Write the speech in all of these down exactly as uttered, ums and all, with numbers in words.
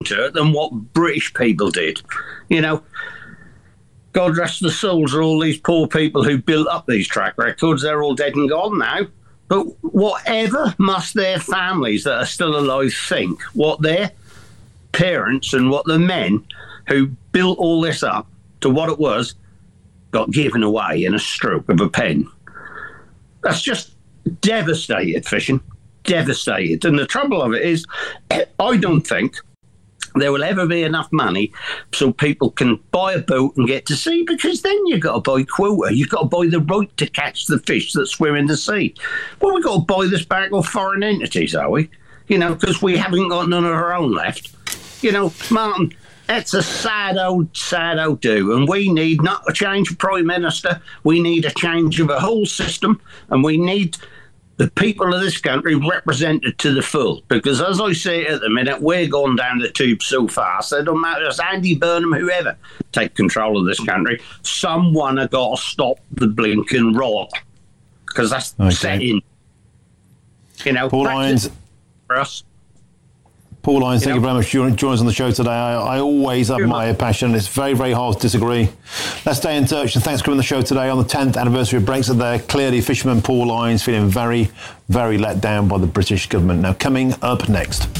to it than what British people did. You know, God rest the souls of all these poor people who built up these track records. They're all dead and gone now. But whatever must their families that are still alive think, what their parents and what the men who built all this up to what it was got given away in a stroke of a pen. That's just devastated, fishing. Devastated. And the trouble of it is, I don't think there will ever be enough money so people can buy a boat and get to sea, because then you've got to buy quota. You've got to buy the right to catch the fish that swim in the sea. Well, we've got to buy this back off foreign entities, are we? You know, because we haven't got none of our own left. You know, Martin, that's a sad old, sad old do. And we need not a change of Prime Minister. We need a change of a whole system. And we need the people of this country represented to the full. Because as I say at the minute, we're going down the tube so fast, it don't matter, it's Andy Burnham, whoever, take control of this country. Someone has got to stop the blinking rot. Because that's okay. Setting. You know, Paul Lyons for us. Paul Lyons, You thank know? you very much for joining us on the show today. I, I always admire your passion. It's very, very hard to disagree. Let's stay in touch, and thanks for coming on the show today on the tenth anniversary of Brexit there. Clearly, fisherman Paul Lyons feeling very, very let down by the British government. Now, coming up next.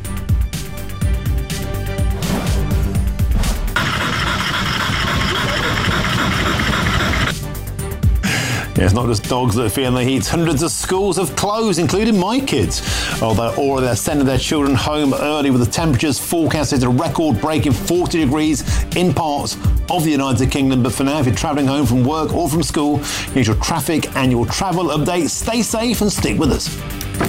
Yeah, it's not just dogs that are feeling the heat. Hundreds of schools have closed, including my kids. Although, or they're sending their children home early, with the temperatures forecasted a record-breaking forty degrees in parts of the United Kingdom. But for now, if you're travelling home from work or from school, here's your traffic and your travel update. Stay safe and stick with us.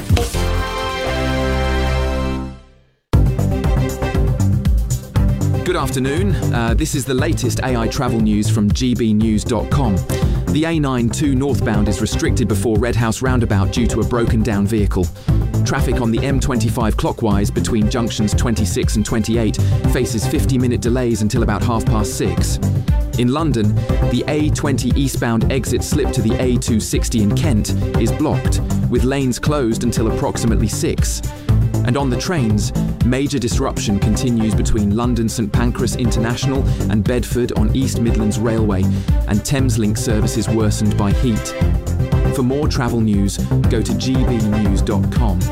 Good afternoon. Uh, this is the latest A I travel news from g b news dot com. The A ninety-two northbound is restricted before Red House roundabout due to a broken down vehicle. Traffic on the M twenty-five clockwise between junctions twenty-six and twenty-eight faces fifty minute delays until about half past six. In London, the A twenty eastbound exit slip to the A two sixty in Kent is blocked, with lanes closed until approximately six. And on the trains, major disruption continues between London St Pancras International and Bedford on East Midlands Railway, and Thameslink services worsened by heat. For more travel news, go to g b news dot com.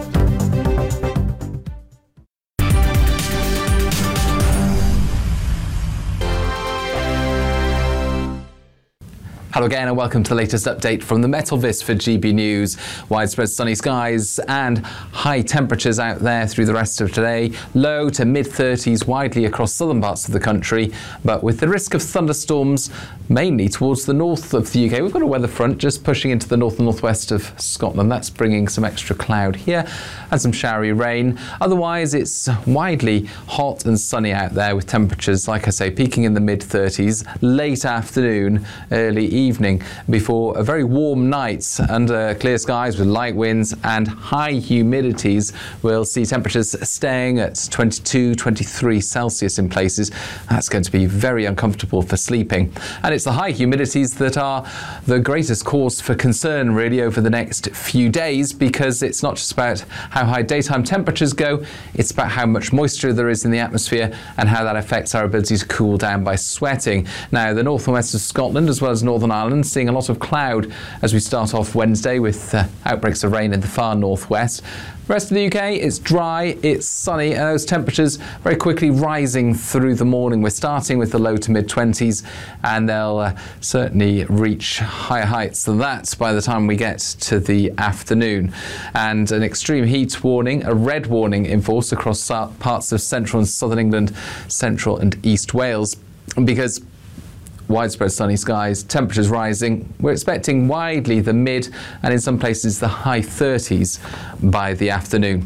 Hello again and welcome to the latest update from the Metalvis for G B News. Widespread sunny skies and high temperatures out there through the rest of today. Low to mid thirties widely across southern parts of the country, but with the risk of thunderstorms mainly towards the north of the U K. We've got a weather front just pushing into the north and northwest of Scotland. That's bringing some extra cloud here and some showery rain. Otherwise, it's widely hot and sunny out there with temperatures, like I say, peaking in the mid thirties, late afternoon, early evening, before a very warm night under clear skies with light winds and high humidities. We'll see temperatures staying at twenty-two, twenty-three Celsius in places. That's going to be very uncomfortable for sleeping. And it's the high humidities that are the greatest cause for concern really over the next few days, because it's not just about how high daytime temperatures go, it's about how much moisture there is in the atmosphere and how that affects our ability to cool down by sweating. Now, the north and west of Scotland as well as Northern Ireland seeing a lot of cloud as we start off Wednesday, with uh, outbreaks of rain in the far northwest. The rest of the U K, it's dry, it's sunny, and those temperatures very quickly rising through the morning. We're starting with the low to mid twenties, and they'll uh, certainly reach higher heights than that by the time we get to the afternoon. And an extreme heat warning, a red warning in force across parts of central and southern England, central and east Wales, because widespread sunny skies, temperatures rising. We're expecting widely the mid and in some places the high thirties by the afternoon.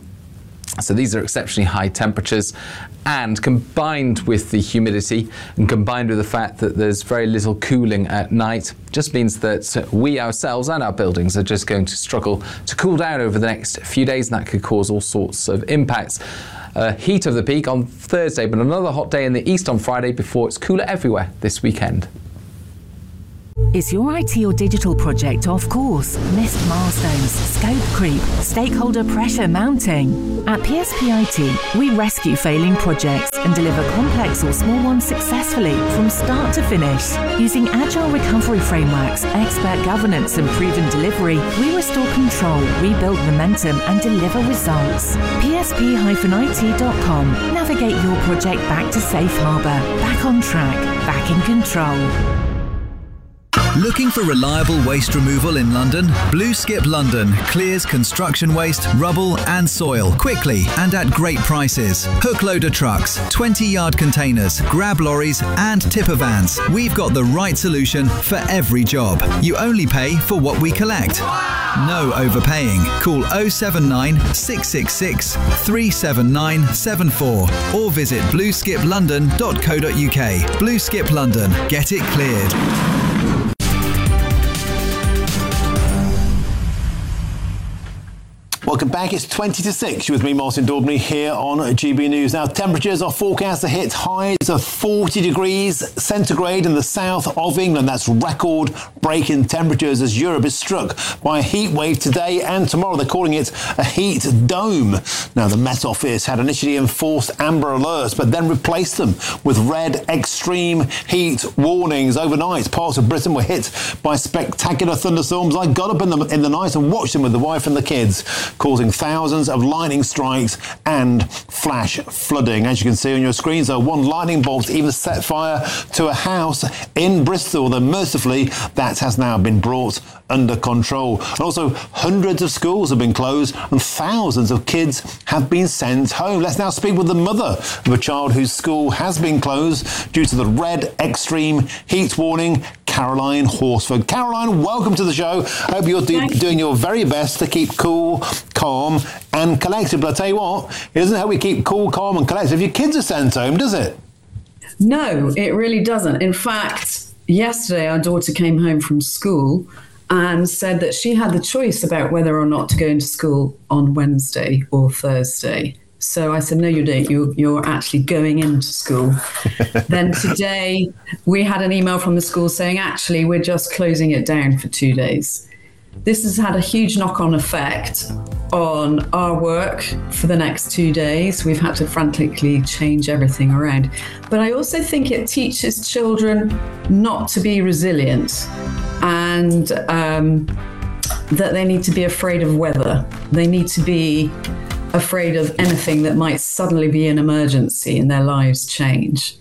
So these are exceptionally high temperatures, and combined with the humidity and combined with the fact that there's very little cooling at night, just means that we ourselves and our buildings are just going to struggle to cool down over the next few days, and that could cause all sorts of impacts. Uh, heat of the peak on Thursday, but another hot day in the east on Friday before it's cooler everywhere this weekend. Is your I T or digital project off course? Missed milestones, scope creep, stakeholder pressure mounting? At P S P I T, we rescue failing projects and deliver complex or small ones successfully from start to finish. Using agile recovery frameworks, expert governance and proven delivery, we restore control, rebuild momentum and deliver results. P S P I T dot com. Navigate your project back to safe harbour, back on track, back in control. Looking for reliable waste removal in London? Blue Skip London clears construction waste, rubble and soil quickly and at great prices. Hook loader trucks, twenty yard containers, grab lorries and tipper vans. We've got the right solution for every job. You only pay for what we collect. No overpaying. Call oh seven nine, six six six, three seven nine seven four or visit blue skip london dot co dot uk. Blue Skip London. Get it cleared. Welcome back. It's twenty to six. You're with me, Martin Daubney, here on G B News. Now, temperatures are forecast to hit highs of forty degrees centigrade in the south of England. That's record-breaking temperatures as Europe is struck by a heat wave today and tomorrow. They're calling it a heat dome. Now, the Met Office had initially enforced amber alerts, but then replaced them with red extreme heat warnings. Overnight, parts of Britain were hit by spectacular thunderstorms. I got up in the, in the night and watched them with the wife and the kids, causing thousands of lightning strikes and flash flooding. As you can see on your screens, though, one lightning bolt even set fire to a house in Bristol. Though mercifully, that has now been brought under control. And also, hundreds of schools have been closed and thousands of kids have been sent home. Let's now speak with the mother of a child whose school has been closed due to the red extreme heat warning, Caroline Horsford. Caroline, welcome to the show. I hope you're do- doing your very best to keep cool, calm and collected. But I'll tell you what, it doesn't help you keep cool, calm and collected if your kids are sent home, does it? No, it really doesn't. In fact, yesterday our daughter came home from school and said that she had the choice about whether or not to go into school on Wednesday or Thursday. So I said, no, you don't. You're, you're actually going into school. Then today we had an email from the school saying, actually, we're just closing it down for two days. This has had a huge knock-on effect on our work for the next two days. We've had to frantically change everything around. But I also think it teaches children not to be resilient and um, that they need to be afraid of weather. They need to be afraid of anything that might suddenly be an emergency and their lives change.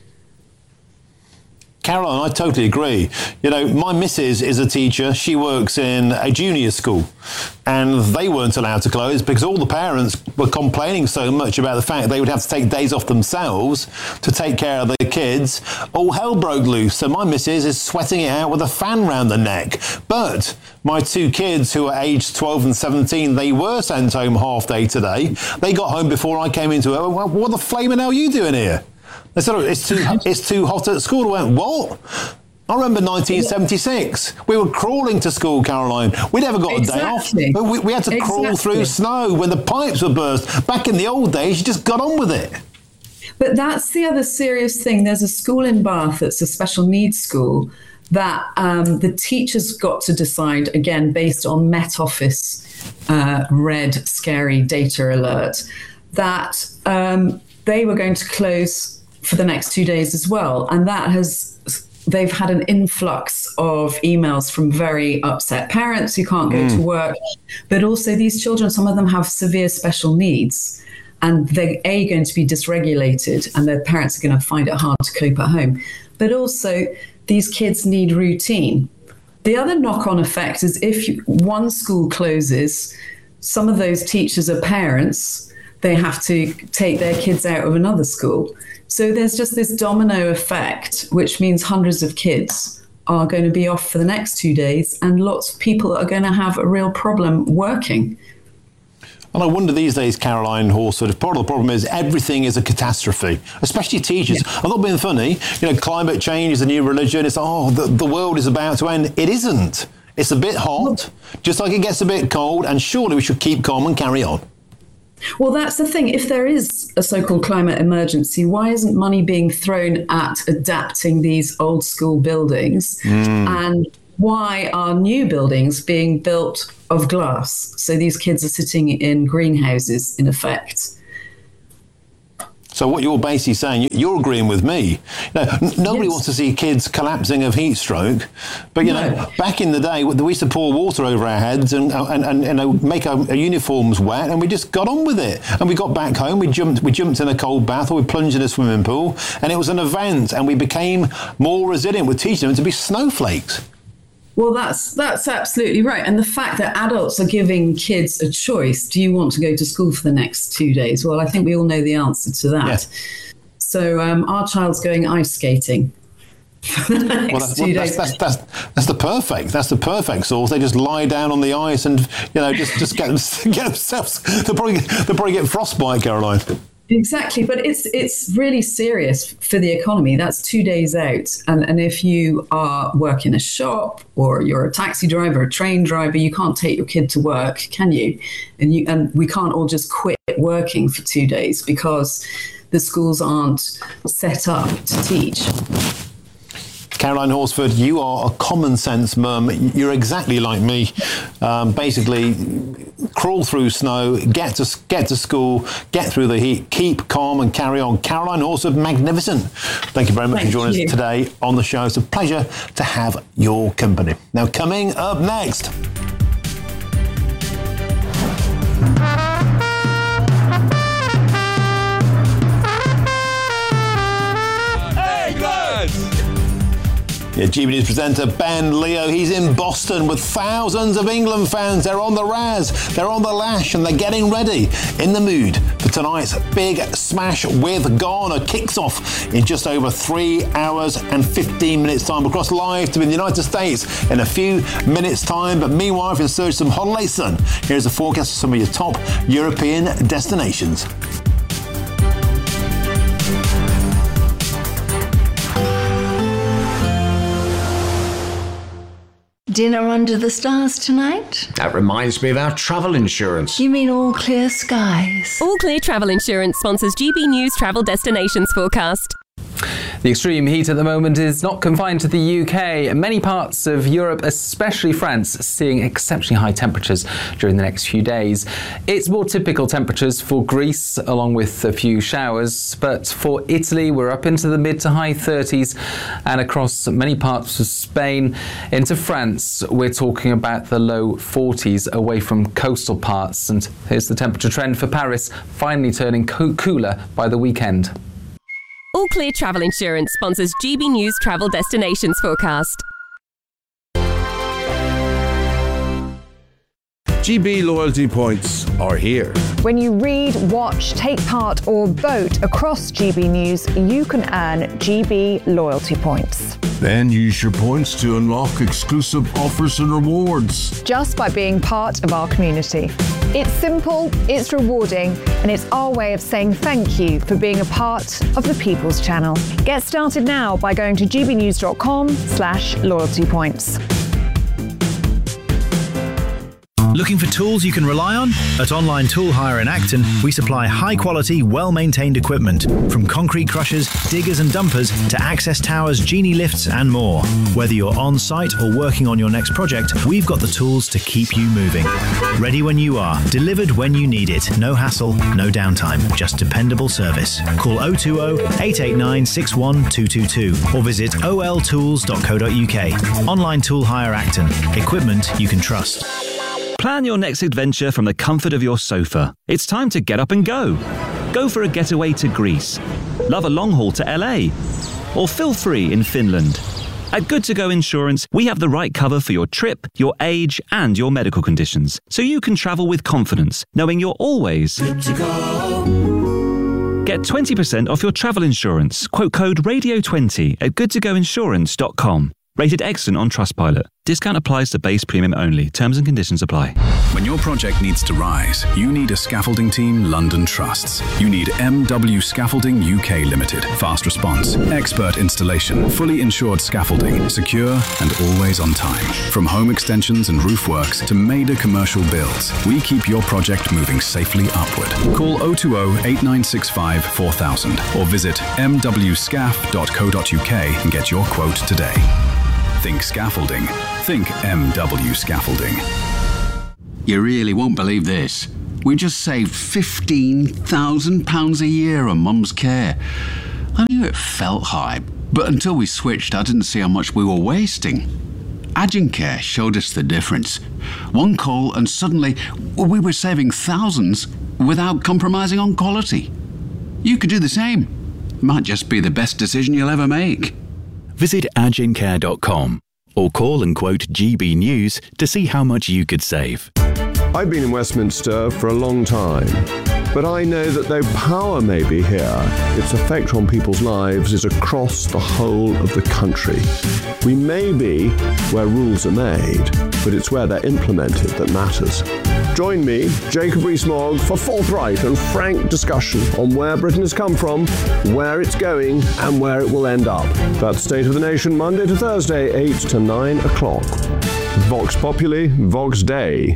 Caroline, I totally agree. You know, my missus is a teacher. She works in a junior school and they weren't allowed to close because all the parents were complaining so much about the fact they would have to take days off themselves to take care of their kids. All hell broke loose. So my missus is sweating it out with a fan round the neck. But my two kids who are aged twelve and seventeen, they were sent home half day today. They got home before I came into it. Well, what the flaming hell are you doing here? They said, it's too, it's too hot at school. I went, what? I remember nineteen seventy-six. We were crawling to school, Caroline. We never got a exactly. day off. We, we had to exactly. crawl through snow when the pipes were burst. Back in the old days, you just got on with it. But that's the other serious thing. There's a school in Bath that's a special needs school that um, the teachers got to decide, again, based on Met Office uh, red, scary data alert, that um, they were going to close for the next two days as well. And that has, they've had an influx of emails from very upset parents who can't go mm. to work, but also these children, some of them have severe special needs and they're A, going to be dysregulated and their parents are going to find it hard to cope at home. But also these kids need routine. The other knock-on effect is if you, one school closes, some of those teachers are parents, they have to take their kids out of another school. So there's just this domino effect, which means hundreds of kids are going to be off for the next two days and lots of people are going to have a real problem working. And I wonder these days, Caroline Horsford, if part of the problem is everything is a catastrophe, especially teachers. Yeah. I'm not being funny. You know, climate change is a new religion. It's, oh, the, the world is about to end. It isn't. It's a bit hot, just like it gets a bit cold, and surely we should keep calm and carry on. Well, that's the thing. If there is a so-called climate emergency, why isn't money being thrown at adapting these old school buildings mm. and why are new buildings being built of glass? So these kids are sitting in greenhouses, in effect. So what you're basically saying, you're agreeing with me. No, nobody yes. wants to see kids collapsing of heat stroke, but you no. know, back in the day, we used to pour water over our heads and and, and you know, make our, our uniforms wet, and we just got on with it. And we got back home, we jumped, we jumped in a cold bath, or we plunged in a swimming pool, and it was an event. And we became more resilient. We're teaching them to be snowflakes. Well, that's that's absolutely right. And the fact that adults are giving kids a choice, do you want to go to school for the next two days? Well, I think we all know the answer to that. Yeah. So um, our child's going ice skating for the next well, that's, two well, days. That's, that's, that's, that's the perfect, that's the perfect source. They just lie down on the ice and, you know, just, just get, them, get themselves, they'll probably, they'll probably get frostbite, Caroline. Exactly, but it's it's really serious for the economy. That's two days out, and and if you are work in a shop or you're a taxi driver, a train driver, you can't take your kid to work, can you? And you and we can't all just quit working for two days because the schools aren't set up to teach. Caroline Horsford, you are a common sense mum. You're exactly like me. Um, basically, crawl through snow, get to get to school, get through the heat, keep calm and carry on. Caroline Horsford, magnificent. Thank you very much Thank for joining you. us today on the show. It's a pleasure to have your company. Now, coming up next. Yeah, G B News presenter Ben Leo, he's in Boston with thousands of England fans. They're on the Raz, they're on the lash, and they're getting ready, in the mood for tonight's big smash with Ghana. Kicks off in just over three hours and fifteen minutes time. Across live to the United States in a few minutes time. But meanwhile, if you're in search of some holiday sun, here's a forecast of some of your top European destinations. Dinner under the stars tonight? That reminds me of our travel insurance. You mean All Clear Skies? All Clear Travel Insurance sponsors G B News Travel Destinations Forecast. The extreme heat at the moment is not confined to the U K. Many parts of Europe, especially France, seeing exceptionally high temperatures during the next few days. It's more typical temperatures for Greece, along with a few showers. But for Italy, we're up into the mid to high thirties, and across many parts of Spain into France, we're talking about the low forties away from coastal parts. And here's the temperature trend for Paris, finally turning co- cooler by the weekend. All Clear Travel Insurance sponsors G B News Travel Destinations Forecast. G B loyalty points are here. When you read, watch, take part or vote across G B News, you can earn G B loyalty points. Then use your points to unlock exclusive offers and rewards. Just by being part of our community. It's simple, it's rewarding, and it's our way of saying thank you for being a part of the People's Channel. Get started now by going to gbnews.com slash loyalty points. Looking for tools you can rely on? At Online Tool Hire in Acton, we supply high-quality, well-maintained equipment, from concrete crushers, diggers and dumpers to access towers, genie lifts and more. Whether you're on-site or working on your next project, we've got the tools to keep you moving. Ready when you are, delivered when you need it. No hassle, no downtime, just dependable service. Call oh two oh, eight eight nine, six one two two two or visit o l tools dot co dot u k. Online Tool Hire Acton. Equipment you can trust. Plan your next adventure from the comfort of your sofa. It's time to get up and go. Go for a getaway to Greece. Love a long haul to L A. Or feel free in Finland. At Good To Go Insurance, we have the right cover for your trip, your age, and your medical conditions, so you can travel with confidence, knowing you're always good to go. Get twenty percent off your travel insurance. Quote code radio twenty at good to go insurance dot com. Rated excellent on Trustpilot. Discount applies to base premium only. Terms and conditions apply. When your project needs to rise, you need a scaffolding team London trusts. You need M W Scaffolding U K Limited. Fast response, expert installation, fully insured scaffolding, secure and always on time. From home extensions and roof works to major commercial builds, we keep your project moving safely upward. Call oh two oh, eight nine six five, four thousand or visit m w scaf dot co dot u k and get your quote today. Think scaffolding. Think M W Scaffolding. You really won't believe this. We just saved fifteen thousand pounds a year on Mum's care. I knew it felt high, but until we switched, I didn't see how much we were wasting. Agencare showed us the difference. One call and suddenly we were saving thousands without compromising on quality. You could do the same. Might just be the best decision you'll ever make. Visit agencare dot com or call and quote G B News to see how much you could save. I've been in Westminster for a long time, but I know that though power may be here, its effect on people's lives is across the whole of the country. We may be where rules are made, but it's where they're implemented that matters. Join me, Jacob Rees-Mogg, for forthright and frank discussion on where Britain has come from, where it's going, and where it will end up. That's State of the Nation, Monday to Thursday, eight to nine o'clock. Vox Populi, Vox Dei.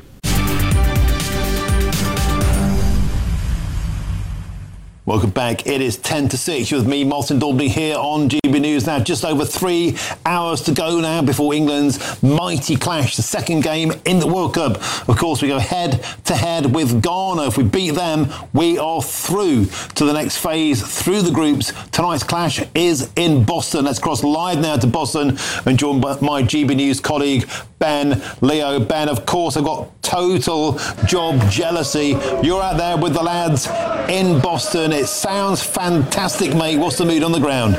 Welcome back. It is ten to six. You're with me, Martin Daubney, here on G B News. Now, just over three hours to go now before England's mighty clash, the second game in the World Cup. Of course, we go head to head with Ghana. If we beat them, we are through to the next phase, through the groups. Tonight's clash is in Boston. Let's cross live now to Boston and join by my G B News colleague, Ben Leo. Ben, of course, I've got total job jealousy. You're out there with the lads in Boston. It sounds fantastic, mate. What's the mood on the ground?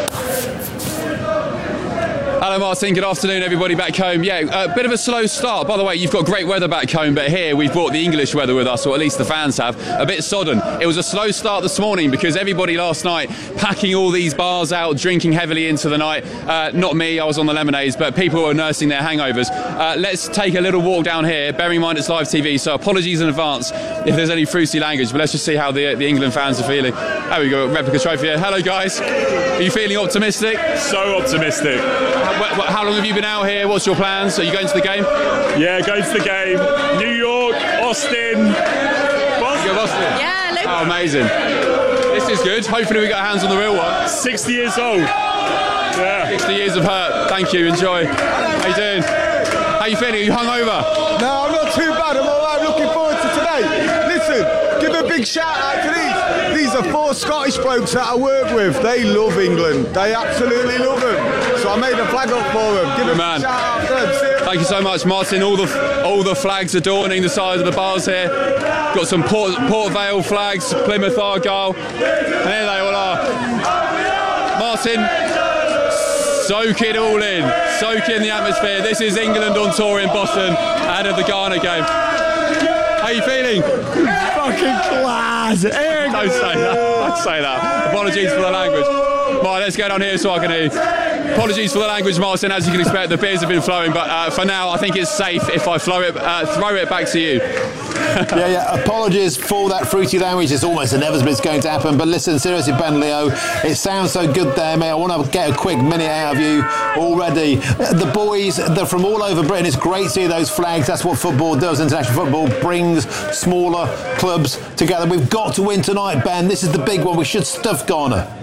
Hello, Martin. Good afternoon, everybody back home. Yeah, a bit of a slow start. By the way, you've got great weather back home, but here we've brought the English weather with us, or at least the fans have. A bit sodden. It was a slow start this morning because everybody last night packing all these bars out, drinking heavily into the night. Uh, not me, I was on the lemonades, but people were nursing their hangovers. Uh, let's take a little walk down here, bearing in mind it's live T V, so apologies in advance if there's any fruity language, but let's just see how the, the England fans are feeling. There we go, replica trophy here. Hello, guys. Are you feeling optimistic? So optimistic. How, how long have you been out here? What's your plans? Are you going to the game? Yeah, going to the game. New York, Austin, Boston. Boston. Yeah, look. Oh, amazing. This is good. Hopefully we got our hands on the real one. sixty years old. Yeah. sixty years of hurt. Thank you. Enjoy. How you doing? How you feeling? Are you hungover? No, I'm not too bad. I'm all right. Looking forward to today. Listen, give a big shout out to these. These are four Scottish blokes that I work with. They love England. They absolutely love them. So I made a flag up for them. Give a Man. shout out to them. Thank you so much, Martin. All the all the flags adorning the sides of the bars here. Got some Port, Port Vale flags, Plymouth Argyle, and here they all are. Martin, soak it all in. Soak in the atmosphere. This is England on tour in Boston ahead of the Ghana game. How you feeling? Fucking class. Don't say that. Don't say that. Apologies for the language. Right, let's go down here so I can hear you. Apologies for the language, Martin. As you can expect, the beers have been flowing, but uh, for now, I think it's safe if I flow it, uh, throw it back to you. yeah, yeah. Apologies for that fruity language. It's almost inevitable it's going to happen. But listen, seriously, Ben Leo, it sounds so good there, mate. I want to get a quick minute out of you already. The boys, they're from all over Britain. It's great to see those flags. That's what football does. International football brings smaller clubs together. We've got to win tonight, Ben. This is the big one. We should stuff Ghana.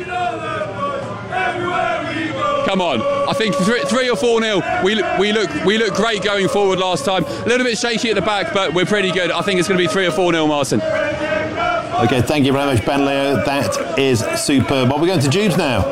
Come on, I think three, three or four nil. We we look we look great going forward last time. A little bit shaky at the back, but we're pretty good. I think it's going to be three or four nil, Martin. Okay, thank you very much, Ben Leo. That is superb. Well, we're going to Jude now.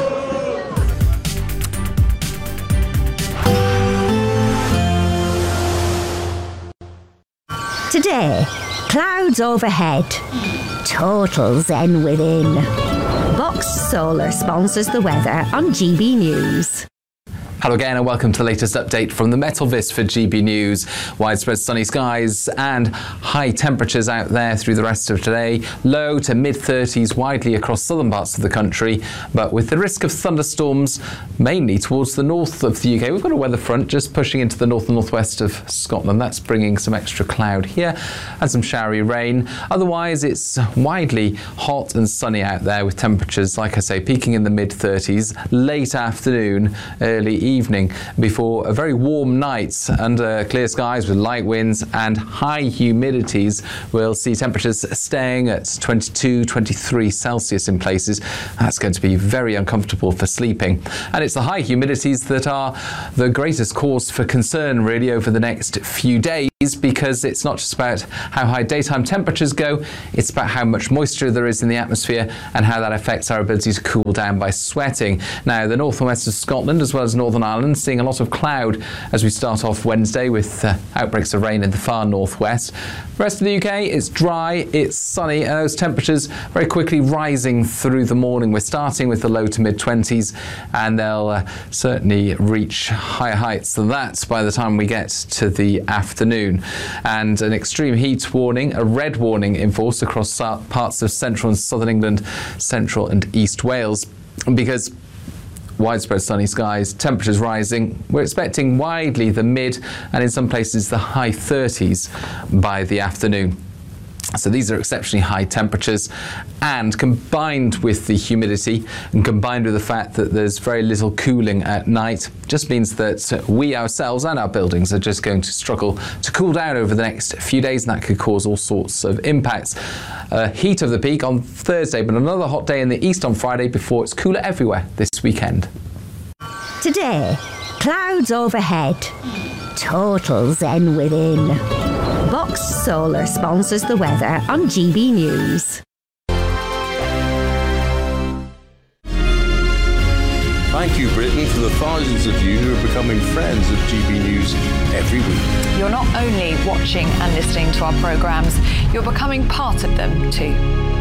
Today, clouds overhead, total zen within. Vox Solar sponsors the weather on G B News. Hello again and welcome to the latest update from the Metalvis for G B News. Widespread sunny skies and high temperatures out there through the rest of today. Low to mid thirties widely across southern parts of the country, but with the risk of thunderstorms mainly towards the north of the U K. We've got a weather front just pushing into the north and northwest of Scotland. That's bringing some extra cloud here and some showery rain. Otherwise, it's widely hot and sunny out there with temperatures, like I say, peaking in the mid thirties, late afternoon, early evening. evening before a very warm night under clear skies with light winds and high humidities. We'll see temperatures staying at twenty-two, twenty-three Celsius in places. That's going to be very uncomfortable for sleeping. And it's the high humidities that are the greatest cause for concern really over the next few days, because it's not just about how high daytime temperatures go, it's about how much moisture there is in the atmosphere and how that affects our ability to cool down by sweating. Now, the north and west of Scotland as well as Northern Ireland seeing a lot of cloud as we start off Wednesday with uh, outbreaks of rain in the far northwest. The rest of the U K, it's dry, it's sunny, and those temperatures very quickly rising through the morning. We're starting with the low to mid twenties, and they'll uh, certainly reach higher heights than that by the time we get to the afternoon. And an extreme heat warning, a red warning in force across parts of central and southern England, central and east Wales, because widespread sunny skies, temperatures rising. We're expecting widely the mid and in some places the high thirties by the afternoon. So these are exceptionally high temperatures, and combined with the humidity and combined with the fact that there's very little cooling at night, just means that we ourselves and our buildings are just going to struggle to cool down over the next few days, and that could cause all sorts of impacts. Uh, heat of the peak on Thursday, but another hot day in the east on Friday before it's cooler everywhere this weekend. Today, clouds overhead, total zen within. Box Solar sponsors the weather on G B News. Thank you, Britain, for the thousands of you who are becoming friends of G B News every week. You're not only watching and listening to our programmes, you're becoming part of them too.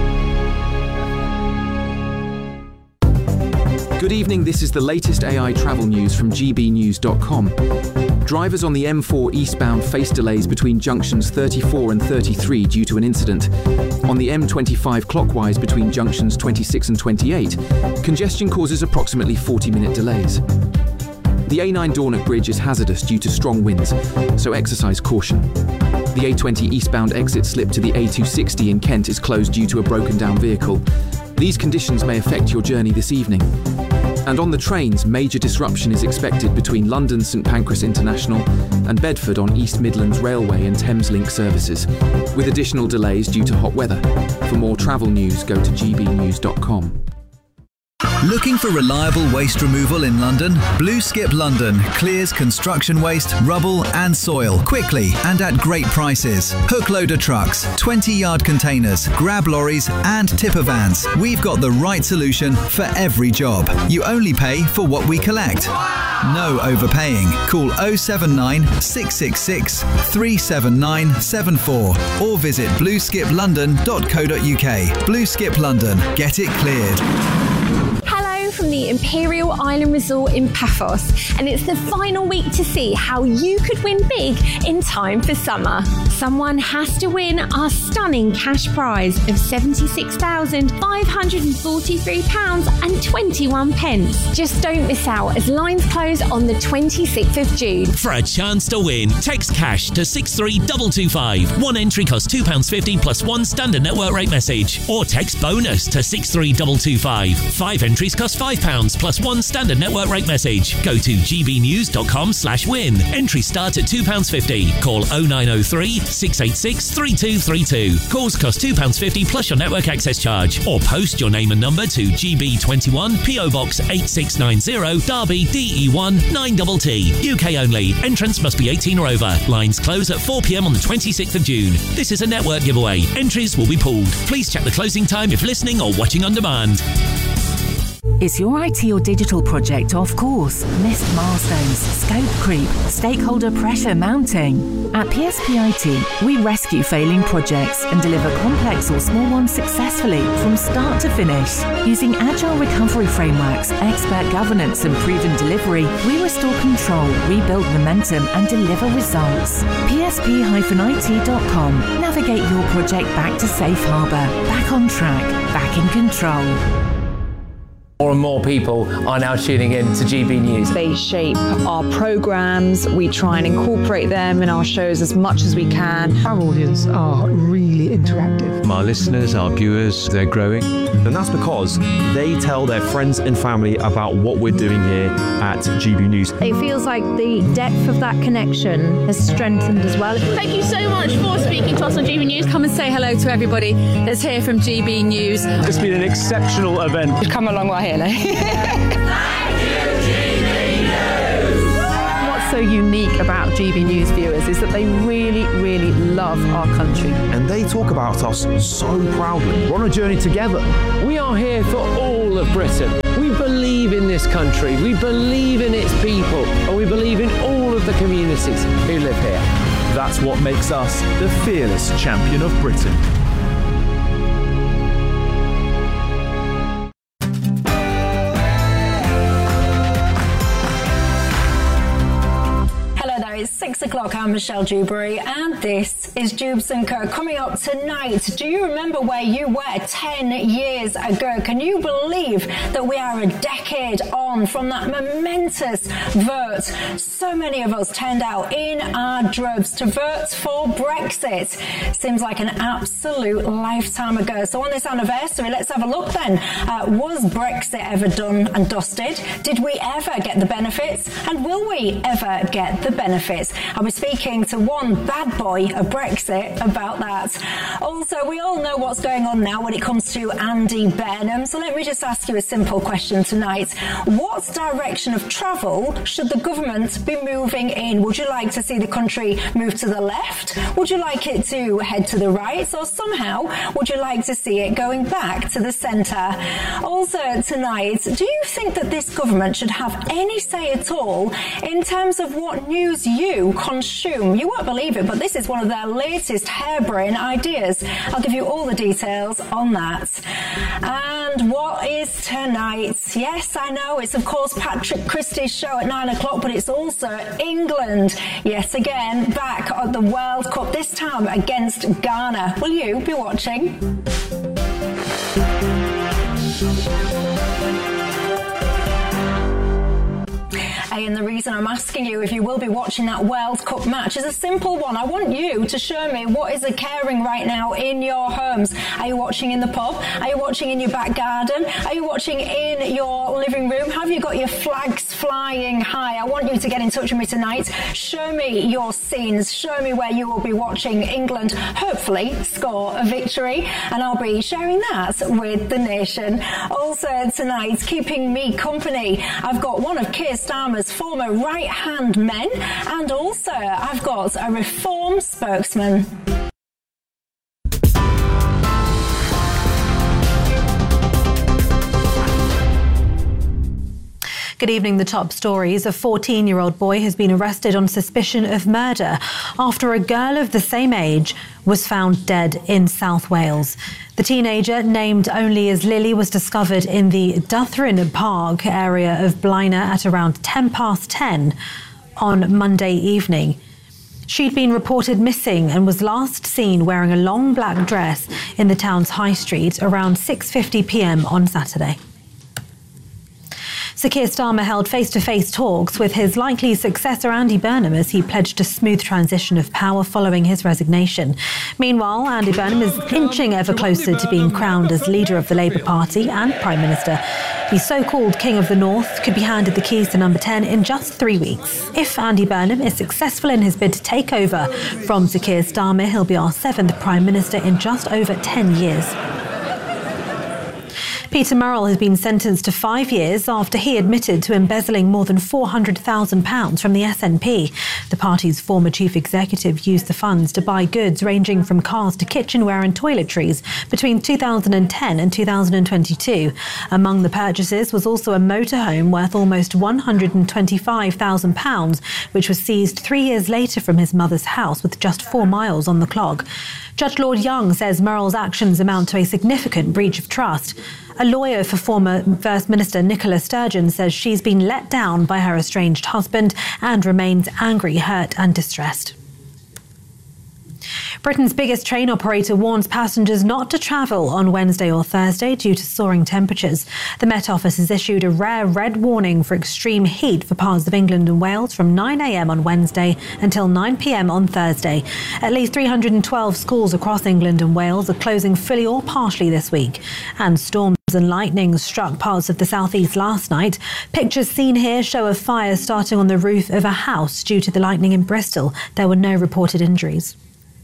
Good evening, this is the latest A I travel news from G B news dot com. Drivers on the M four eastbound face delays between junctions thirty-four and thirty-three due to an incident. On the M twenty-five clockwise between junctions twenty-six and twenty-eight, congestion causes approximately forty minute delays. The A nine Dornoch Bridge is hazardous due to strong winds, so exercise caution. The A twenty eastbound exit slip to the A two sixty in Kent is closed due to a broken down vehicle. These conditions may affect your journey this evening. And on the trains, major disruption is expected between London St Pancras International and Bedford on East Midlands Railway and Thameslink services, with additional delays due to hot weather. For more travel news, go to G B news dot com. Looking for reliable waste removal in London? Blue Skip London clears construction waste, rubble and soil quickly and at great prices. Hook loader trucks, twenty yard containers, grab lorries and tipper vans. We've got the right solution for every job. You only pay for what we collect. No overpaying. Call oh seven nine, six six six, three seven nine seven four or visit blue skip london dot co dot U K. Blue Skip London. Get it cleared. Hello from the Imperial Island Resort in Paphos, and it's the final week to see how you could win big in time for summer. Someone has to win our stunning cash prize of seventy-six thousand five hundred forty-three pounds and twenty-one pence. Just don't miss out as lines close on the twenty-sixth of June. For a chance to win, text cash to six three two two five. One entry costs two pounds fifty plus one standard network rate message. Or text bonus to six three two two five. Five entries cost five pounds plus one standard network rate message. Go to G B news dot com slash win. Entry start at two pounds fifty. Call oh nine oh three, six eight six, three two three two. Calls cost two pounds fifty plus your network access charge. Or post your name and number to G B twenty-one, P O Box eight six nine zero, Derby, D E one nine T T. U K only. Entrance must be eighteen or over. Lines close at four p m on the twenty-sixth of June. This is a network giveaway. Entries will be pooled. Please check the closing time if listening or watching on demand. Is your I T or digital project off course? Missed milestones, scope creep, stakeholder pressure mounting? At P S P I T, we rescue failing projects and deliver complex or small ones successfully from start to finish. Using agile recovery frameworks, expert governance and proven delivery, we restore control, rebuild momentum and deliver results. P S P I T dot com. Navigate your project back to safe harbour, back on track, back in control. More and more people are now tuning in to G B News. They shape our programmes. We try and incorporate them in our shows as much as we can. Our audience are really interactive. Our listeners, our viewers, they're growing. And that's because they tell their friends and family about what we're doing here at G B News. It feels like the depth of that connection has strengthened as well. Thank you so much for speaking to us on G B News. Come and say hello to everybody that's here from G B News. It's been an exceptional event. We've come a long way here now. What's so unique about G B News viewers is that they really, really love our country. And they talk about us so proudly. We're on a journey together. We are here for all of Britain. We believe in this country, we believe in its people, and we believe in all of the communities who live here. That's what makes us the fearless champion of Britain. It's six o'clock. I'm Michelle Dewberry, and this is Jubes and Co. Coming up tonight, do you remember where you were ten years ago? Can you believe that we are a decade on from that momentous vote? So many of us turned out in our droves to vote for Brexit. Seems like an absolute lifetime ago. So on this anniversary, let's have a look then. Uh, was Brexit ever done and dusted? Did we ever get the benefits? And will we ever get the benefits? I'll be speaking to one bad boy of Brexit about that. Also, we all know what's going on now when it comes to Andy Burnham. So let me just ask you a simple question tonight. What direction of travel should the government be moving in? Would you like to see the country move to the left? Would you like it to head to the right? Or somehow, would you like to see it going back to the centre? Also tonight, do you think that this government should have any say at all in terms of what news you consume? You won't believe it, but this is one of their latest harebrained ideas. I'll give you all the details on that. And what is tonight? Yes, I know, it's of course Patrick Christie's show at nine o'clock, but it's also England, yet again, back at the World Cup, this time against Ghana. Will you be watching? And the reason I'm asking you if you will be watching that World Cup match is a simple one. I want you to show me what is occurring right now in your homes. Are you watching in the pub? Are you watching in your back garden? Are you watching in your living room? Have you got your flags flying high? I want you to get in touch with me tonight. Show me your scenes. Show me where you will be watching England hopefully score a victory, and I'll be sharing that with the nation. Also tonight, keeping me company, I've got one of Keir Starmer's former right-hand men, and also I've got a Reform spokesman. Good evening. The top stories. A fourteen-year-old boy has been arrested on suspicion of murder after a girl of the same age was found dead in South Wales. The teenager, named only as Lily, was discovered in the Dythryn Park area of Blaena at around ten past ten on Monday evening. She'd been reported missing and was last seen wearing a long black dress in the town's high street around six fifty p.m. on Saturday. Sir Keir Starmer held face-to-face talks with his likely successor Andy Burnham as he pledged a smooth transition of power following his resignation. Meanwhile, Andy Burnham is inching ever closer to being crowned as leader of the Labour Party and Prime Minister. The so-called King of the North could be handed the keys to number ten in just three weeks. If Andy Burnham is successful in his bid to take over from Sir Keir Starmer, he'll be our seventh Prime Minister in just over ten years. Peter Murrell has been sentenced to five years after he admitted to embezzling more than four hundred thousand pounds from the S N P. The party's former chief executive used the funds to buy goods ranging from cars to kitchenware and toiletries between two thousand ten and two thousand twenty-two. Among the purchases was also a motorhome worth almost one hundred twenty-five thousand pounds, which was seized three years later from his mother's house with just four miles on the clock. Judge Lord Young says Murrell's actions amount to a significant breach of trust. A lawyer for former First Minister Nicola Sturgeon says she's been let down by her estranged husband and remains angry, hurt and distressed. Britain's biggest train operator warns passengers not to travel on Wednesday or Thursday due to soaring temperatures. The Met Office has issued a rare red warning for extreme heat for parts of England and Wales from nine a.m. on Wednesday until nine p.m. on Thursday. At least three hundred twelve schools across England and Wales are closing fully or partially this week. And storms and lightning struck parts of the southeast last night. Pictures seen here show a fire starting on the roof of a house due to the lightning in Bristol. There were no reported injuries.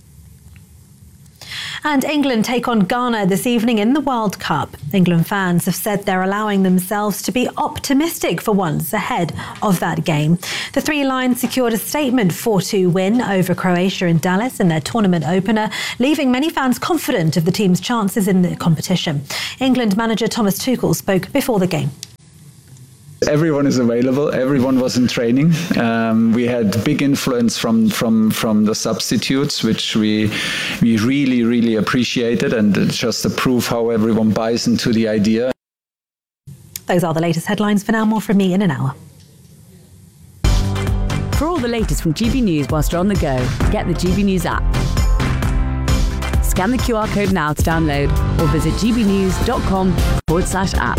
And England take on Ghana this evening in the World Cup. England fans have said they're allowing themselves to be optimistic for once ahead of that game. The Three Lions secured a statement four two win over Croatia in Dallas in their tournament opener, leaving many fans confident of the team's chances in the competition. England manager Thomas Tuchel spoke before the game. Everyone is available. Everyone was in training. Um, we had big influence from from from the substitutes, which we we really really appreciated, and it's just a proof how everyone buys into the idea. Those are the latest headlines. For now, more from me in an hour. For all the latest from G B News whilst you're on the go, get the G B News app. Scan the Q R code now to download, or visit gbnews.com forward slash app.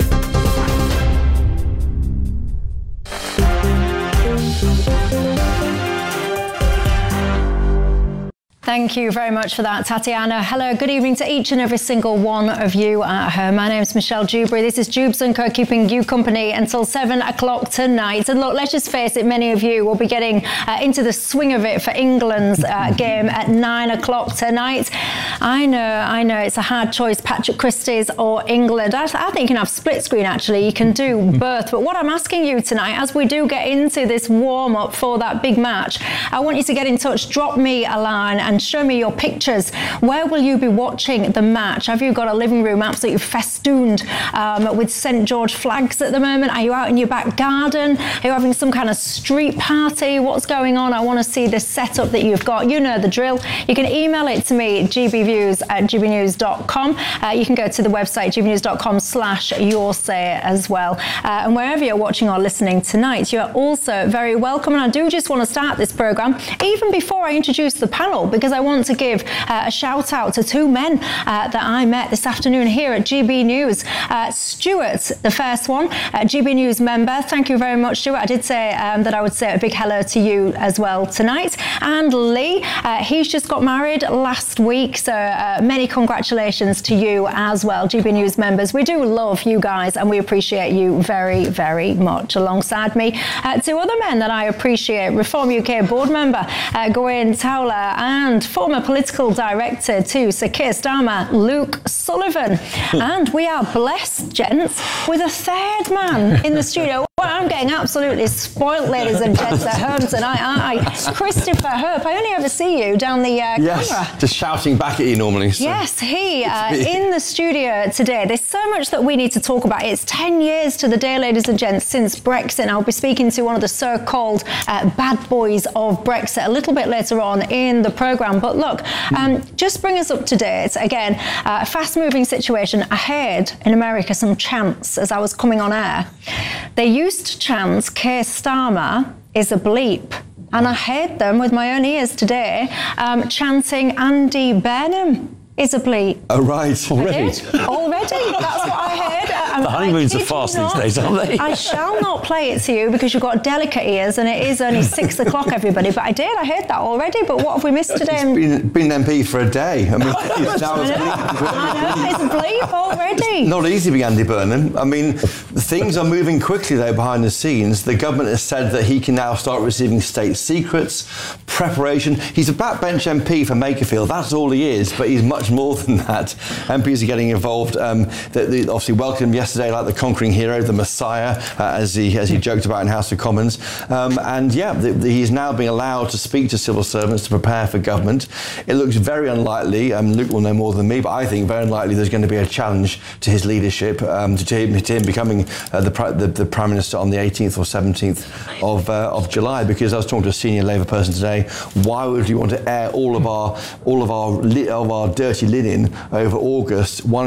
Thank you very much for that, Tatiana. Hello, good evening to each and every single one of you at home. My name is Michelle Dewberry. This is Jubes and Co, keeping you company until seven o'clock tonight. And look, let's just face it, many of you will be getting uh, into the swing of it for England's uh, game at nine o'clock tonight. I know, I know, it's a hard choice, Patrick Christie's or England. I, I think you can have split screen, actually. You can do both. But what I'm asking you tonight, as we do get into this warm-up for that big match, I want you to get in touch, drop me a line and show me your pictures. Where will you be watching the match? Have you got a living room absolutely festooned um, with Saint George flags at the moment? Are you out in your back garden? Are you having some kind of street party? What's going on? I want to see this setup that you've got. You know the drill. You can email it to me, gbviews at gbnews dot com. Uh, you can go to the website, gbnews.com slash your say as well. Uh, and wherever you're watching or listening tonight, you're also very welcome. And I do just want to start this programme, even before I introduce the panel, because I want to give uh, a shout out to two men uh, that I met this afternoon here at G B News. Uh, Stuart, the first one, uh, G B News member. Thank you very much, Stuart. I did say um, that I would say a big hello to you as well tonight. And Lee, uh, he's just got married last week, so uh, many congratulations to you as well, G B News members. We do love you guys and we appreciate you very, very much. Alongside me, uh, two other men that I appreciate, Reform U K board member uh, Gawain Towler and former political director to Sir Keir Starmer, Luke Sullivan. And we are blessed, gents, with a third man in the studio. Well, I'm getting absolutely spoilt, ladies and gents, at home tonight, aren't I? Christopher Hope, I only ever see you down the uh, yes, camera. Yes, just shouting back at you normally. So. Yes, he, uh, in the studio today. There's so much that we need to talk about. It's ten years to the day, ladies and gents, since Brexit. And I'll be speaking to one of the so-called uh, bad boys of Brexit a little bit later on in the programme. But look, um, just bring us up to date. Again, uh, a fast-moving situation. I heard in America some chants as I was coming on air. They used to chant Keir Starmer is a bleep. And I heard them with my own ears today um, chanting Andy Burnham is a bleep. Oh, right. Already? Already. That's what I heard. Um, the honeymoons are fast these days, aren't they? I shall not play it to you because you've got delicate ears and it is only six o'clock, everybody. But I did. I heard that already. But what have we missed today? He's been, been M P for a day. I mean, it's now I know. I know. It's a bleep already. Not easy being Andy Burnham. I mean, things are moving quickly, though, behind the scenes. The government has said that he can now start receiving state secrets, preparation. He's a backbench M P for Makerfield. That's all he is. But he's much more than that. M Ps are getting involved. Um, they, they obviously welcomed him yesterday like the conquering hero, the Messiah, uh, as he as he joked about in House of Commons. Um, and yeah, the, the, he's now being allowed to speak to civil servants to prepare for government. It looks very unlikely, um, Luke will know more than me, but I think very unlikely there's going to be a challenge to his leadership, um, to, him, to him becoming uh, the, the, the Prime Minister on the eighteenth or seventeenth of, uh, of July. Because I was talking to a senior Labour person today, why would we want to air all of our all of our, li- of our dirty linen over August? Why not just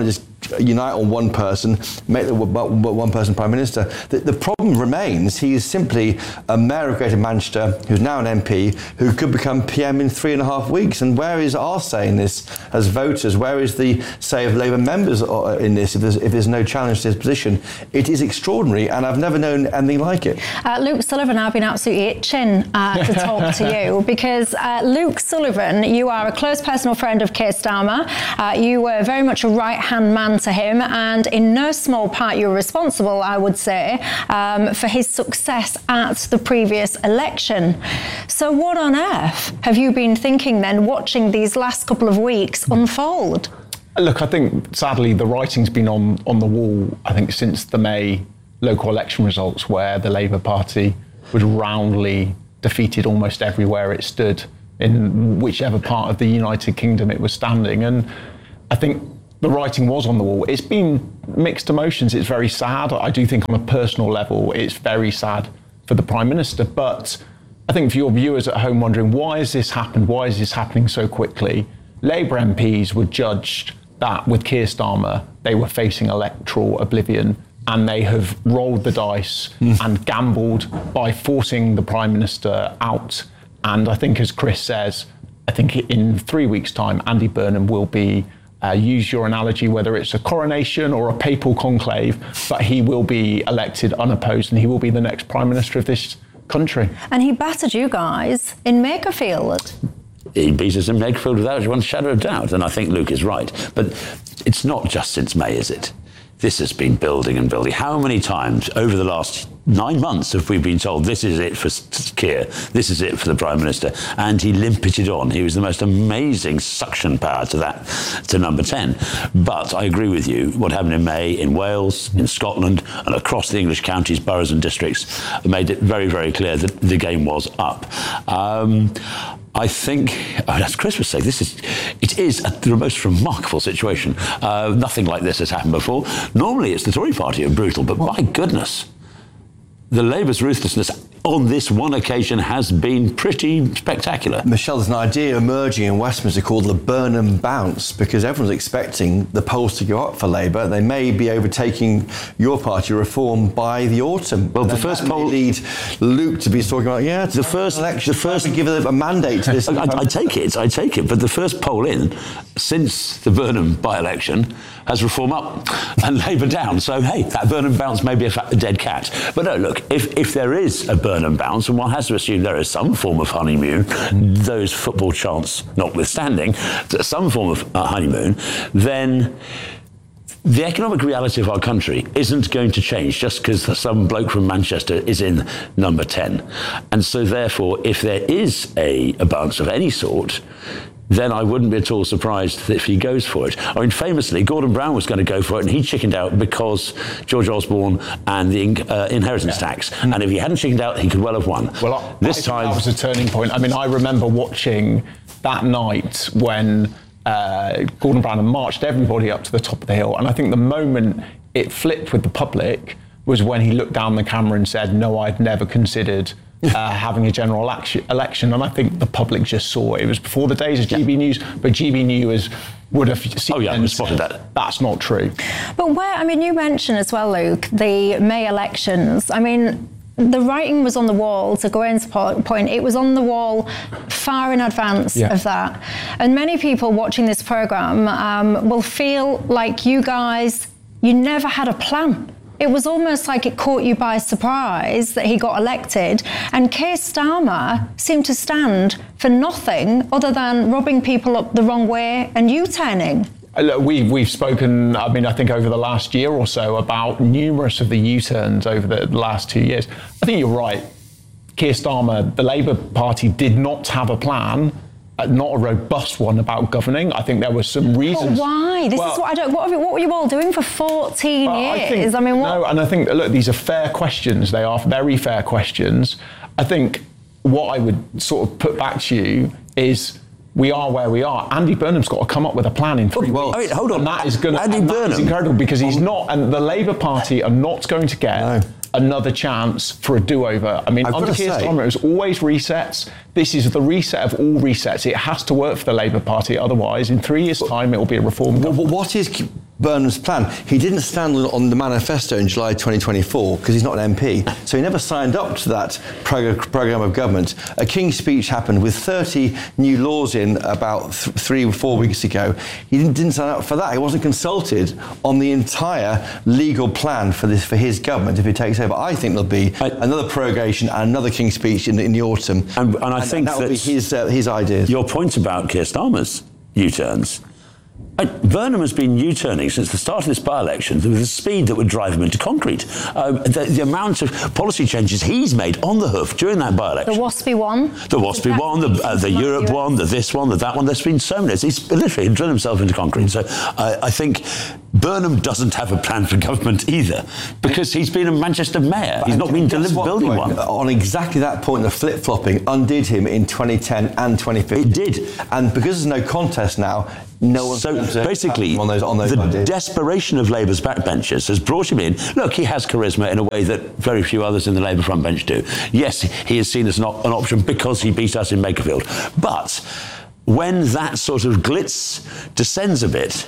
unite on one person, make the one person Prime Minister. The, the problem remains he is simply a mayor of Greater Manchester who's now an M P who could become P M in three and a half weeks. And where is our say in this as voters? Where is the say of Labour members in this if there's, if there's no challenge to his position? It is extraordinary, and I've never known anything like it. Uh, Luke Sullivan, I've been absolutely itching uh, to talk to you because uh, Luke Sullivan, you are a close personal friend of Keir Starmer. Uh, you were very much a right-hand man to him, and in no small part you were responsible, I would say, um, for his success at the previous election. So what on earth have you been thinking then, watching these last couple of weeks unfold? Look, I think, sadly, the writing's been on, on the wall, I think, since the May local election results, where the Labour Party was roundly defeated almost everywhere it stood, in whichever part of the United Kingdom it was standing. And I think the writing was on the wall. It's been mixed emotions. It's very sad. I do think on a personal level, it's very sad for the Prime Minister. But I think for your viewers at home wondering, why has this happened? Why is this happening so quickly? Labour M Ps were judged that with Keir Starmer, they were facing electoral oblivion, and they have rolled the dice mm. and gambled by forcing the Prime Minister out. And I think, as Chris says, I think in three weeks' time, Andy Burnham will be, uh, use your analogy, whether it's a coronation or a papal conclave, but he will be elected unopposed, and he will be the next Prime Minister of this country. And he battered you guys in Makerfield. He beat us in Makerfield without one shadow of doubt, and I think Luke is right. But it's not just since May, is it? This has been building and building. How many times over the last nine months have we been told this is it for Keir, this is it for the Prime Minister, and he limpeted on. He was the most amazing suction power to that, to number ten. But I agree with you. What happened in May in Wales, in Scotland, and across the English counties, boroughs and districts made it very, very clear that the game was up. Um, I think, as Chris was saying, this is it is the most remarkable situation. Uh, nothing like this has happened before. Normally, it's the Tory party who are brutal, but my goodness, the Labour's ruthlessness on this one occasion has been pretty spectacular. Michelle, there's an idea emerging in Westminster called the Burnham bounce, because everyone's expecting the polls to go up for Labour. They may be overtaking your party Reform by the autumn. Well, the first poll lead Luke to be talking about, yeah, the first election, the first give a mandate to this. I, I take it, I take it, but the first poll in since the Burnham by-election has Reform up and Labour down. So, hey, that Burnham bounce may be a, a dead cat. But no, look, if, if there is a Burnham bounce, and one has to assume there is some form of honeymoon, those football chants notwithstanding, some form of uh, honeymoon, then the economic reality of our country isn't going to change just because some bloke from Manchester is in number ten. And so, therefore, if there is a, a bounce of any sort, then I wouldn't be at all surprised if he goes for it. I mean, famously, Gordon Brown was going to go for it, and he chickened out because George Osborne and the uh, inheritance yeah. tax. Mm. And if he hadn't chickened out, he could well have won. Well, I, this I time that was a turning point. I mean, I remember watching that night when uh, Gordon Brown marched everybody up to the top of the hill, and I think the moment it flipped with the public was when he looked down the camera and said, "No, I'd never considered Uh, having a general election." And I think the public just saw it. It was before the days of G B News, but G B News would have seen oh, yeah, and spotted said, that. That's not true. But where, I mean, you mentioned as well, Luke, the May elections. I mean, the writing was on the wall, to Gwen's point, it was on the wall far in advance yeah. of that. And many people watching this programme um, will feel like you guys, you never had a plan. It was almost like it caught you by surprise that he got elected, and Keir Starmer seemed to stand for nothing other than rubbing people up the wrong way and U-turning. We've, we've spoken, I mean, I think over the last year or so about numerous of the U-turns over the last two years. I think you're right. Keir Starmer, the Labour Party did not have a plan. Not a robust one about governing. I think there were some reasons. But why? This well, is what I don't. What, have you, what were you all doing for fourteen well, years? I, think, I mean, what? No, and I think look, these are fair questions. They are very fair questions. I think what I would sort of put back to you is we are where we are. Andy Burnham's got to come up with a plan in three well, weeks. I mean, hold on, and that is going to. Andy Burnham is incredible because he's not, and the Labour Party are not going to get. No. Another chance for a do-over. I mean, I've under Keir Starmer, it was always resets. This is the reset of all resets. It has to work for the Labour Party. Otherwise, in three years' time, it will be a reform. Well, what is Burnham's plan. He didn't stand on the manifesto in July twenty twenty-four because he's not an M P, so he never signed up to that prog- programme of government. A King's Speech happened with thirty new laws in about th- three or four weeks ago. He didn't, didn't sign up for that. He wasn't consulted on the entire legal plan for this for his government if he takes over. I think there'll be I, another prorogation and another King's Speech in, in the autumn, and, and I and, think and that'll be his uh, his ideas. Your point about Keir Starmer's U-turns. Burnham has been U-turning since the start of this by-election with a speed that would drive him into concrete. Um, the, the amount of policy changes he's made on the hoof during that by-election. The WASPy one. The WASPy one, the, uh, the Europe one, the this one, the that one. There's been so many. He's literally drilled himself into concrete. So uh, I think Burnham doesn't have a plan for government either because he's been a Manchester mayor. He's not been delivered building one. On exactly that point, the flip-flopping undid him in twenty ten and twenty fifteen. It did. And because there's no contest now, no one's so basically on those, on those the ideas. Desperation of Labour's backbenchers has brought him in. Look, he has charisma in a way that very few others in the Labour front bench do. Yes, he is seen as an, op- an option because he beat us in Makerfield. But when that sort of glitz descends a bit,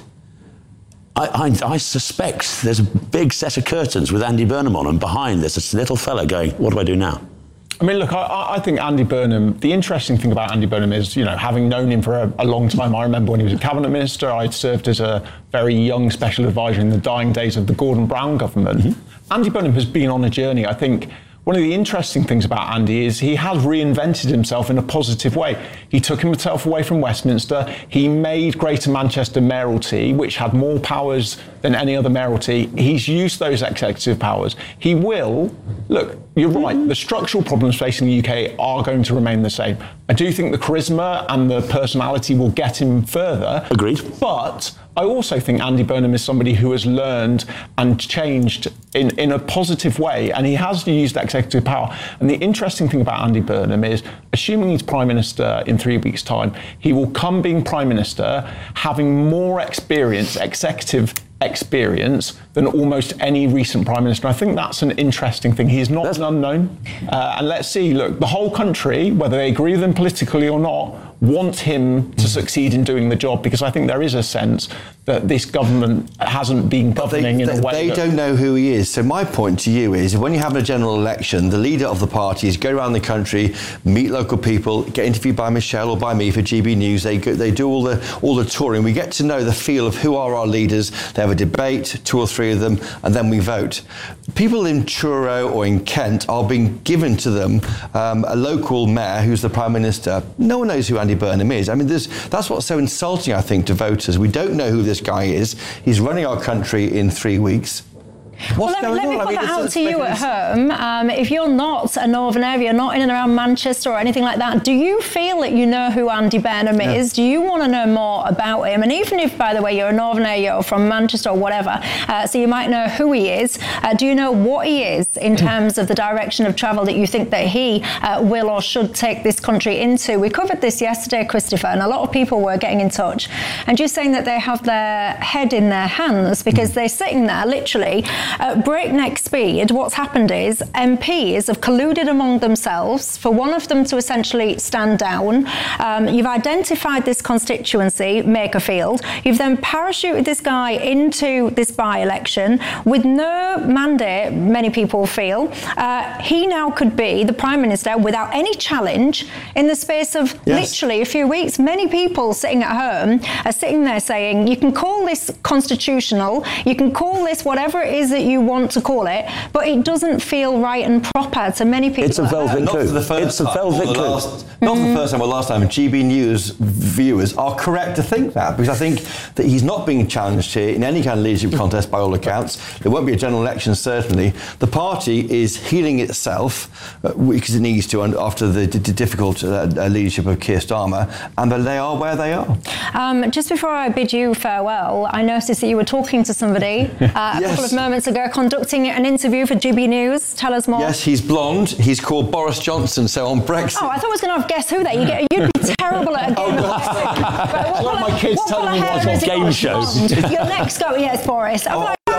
I, I, I suspect there's a big set of curtains with Andy Burnham on, and behind there's this little fella going, what do I do now? I mean, look, I, I think Andy Burnham, the interesting thing about Andy Burnham is, you know, having known him for a, a long time, I remember when he was a cabinet minister, I'd served as a very young special advisor in the dying days of the Gordon Brown government. Mm-hmm. Andy Burnham has been on a journey. I think one of the interesting things about Andy is he has reinvented himself in a positive way. He took himself away from Westminster. He made Greater Manchester mayoralty, which had more powers than any other mayoralty. He's used those executive powers. He will, look, you're right, the structural problems facing the U K are going to remain the same. I do think the charisma and the personality will get him further. Agreed. But I also think Andy Burnham is somebody who has learned and changed in, in a positive way, and he has used executive power. And the interesting thing about Andy Burnham is, assuming he's Prime Minister in three weeks' time, he will come being Prime Minister having more experience, executive experience, than almost any recent Prime Minister. I think that's an interesting thing. He is not that's an unknown. Uh, and let's see, look, the whole country, whether they agree with him politically or not, want him to succeed in doing the job, because I think there is a sense that this government hasn't been governing they, in a way They that don't know who he is. So my point to you is, when you have a general election, the leader of the parties go around the country, meet local people, get interviewed by Michelle or by me for G B News. They go, they do all the all the touring. We get to know the feel of who are our leaders. They have a debate, two or three of them, and then we vote. People in Truro or in Kent are being given to them um, a local mayor who's the Prime Minister. No one knows who Andy Burnham is. I mean, that's what's so insulting, I think, to voters. We don't know who this guy is. He's running our country in three weeks. What's well, let me, let me put I mean, that out to you at home. Um, if you're not a Northern area, not in and around Manchester or anything like that, do you feel that you know who Andy Burnham yeah. is? Do you want to know more about him? And even if, by the way, you're a Northern area or from Manchester or whatever, uh, so you might know who he is, uh, do you know what he is in terms of the direction of travel that you think that he uh, will or should take this country into? We covered this yesterday, Christopher, and a lot of people were getting in touch and just saying that they have their head in their hands because they're sitting there literally at breakneck speed. What's happened is M Ps have colluded among themselves for one of them to essentially stand down. Um, you've identified this constituency, Makerfield. You've then parachuted this guy into this by-election with no mandate, many people feel. Uh, he now could be the Prime Minister without any challenge in the space of yes. literally a few weeks. Many people sitting at home are sitting there saying, you can call this constitutional, you can call this whatever it is that you want to call it, but it doesn't feel right and proper to many people. It's a velvet coup. It's a velvet coup. Last, not mm. for the first time or last time, G B News viewers are correct to think that, because I think that he's not being challenged here in any kind of leadership contest by all accounts. There won't be a general election, certainly. The party is healing itself, uh, because it needs to, after the d- d- difficult uh, leadership of Keir Starmer, and that they are where they are. Um, just before I bid you farewell, I noticed that you were talking to somebody uh, a yes. couple of moments ago, conducting an interview for G B News. Tell us more. Yes, he's blonde. He's called Boris Johnson. So on Brexit. Oh, I thought I was going to have guess who that. You get, you'd be terrible at a game. Oh, what, what, what my kids telling me what game show. Your next go, yes, Boris. I'm oh, like, oh,